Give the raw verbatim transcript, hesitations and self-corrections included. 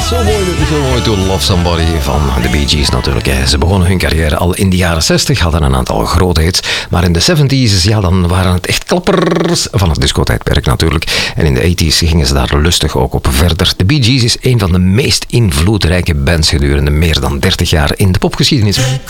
Zo mooi, zo mooi To Love Somebody van de Bee Gees natuurlijk. Hè. Ze begonnen hun carrière al in de jaren zestig, hadden een aantal grote hits. Maar in de zeventies, ja, dan waren het echt klappers van het discotijdperk natuurlijk. En in de tachtiger gingen ze daar lustig ook op verder. De Bee Gees is een van de meest invloedrijke bands gedurende meer dan dertig jaar in de popgeschiedenis.